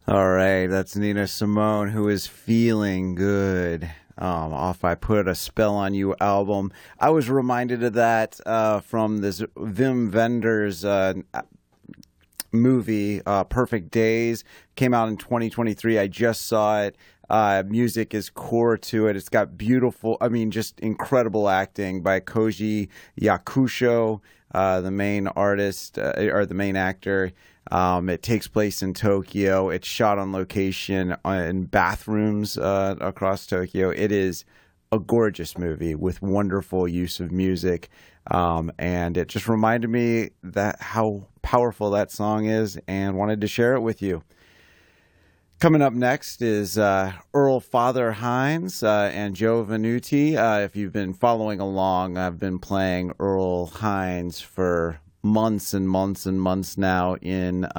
All right, that's Nina Simone, who is feeling good. Off I Put a Spell on You album. I was reminded of that from this Wim Wenders movie, Perfect Days. Came out in 2023. I just saw it. Music is core to it. It's got beautiful, just incredible acting by Koji Yakusho, the main artist or the main actor. It takes place in Tokyo. It's shot on location in bathrooms across Tokyo. It is a gorgeous movie with wonderful use of music. And it just reminded me that how powerful that song is and wanted to share it with you. Coming up next is Earl Father Hines and Joe Venuti. If you've been following along, I've been playing Earl Hines for months and months and months now in